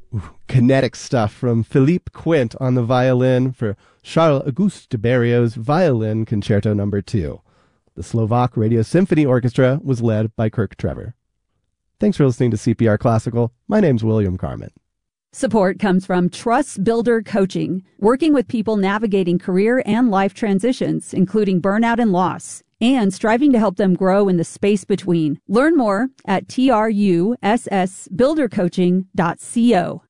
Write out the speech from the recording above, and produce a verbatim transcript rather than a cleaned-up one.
Ooh, kinetic stuff from Philippe Quint on the violin for Charles Auguste de Berrios's Violin Concerto Number two. The Slovak Radio Symphony Orchestra was led by Kirk Trevor. Thanks for listening to C P R Classical. My name's William Carmen. Support comes from Trust Builder Coaching, working with people navigating career and life transitions, including burnout and loss, and striving to help them grow in the space between. Learn more at truss builder coaching dot co.